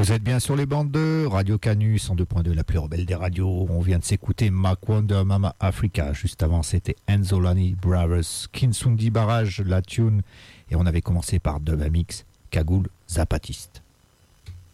Vous êtes bien sur les bandes de Radio Canu 102.2, la plus rebelle des radios. On vient de s'écouter Mac Wonder Mama Africa. Juste avant, c'était Enzolani Brothers, Kinsundi Barrage, la tune. Et on avait commencé par Dubamix, Cagoule Zapatiste.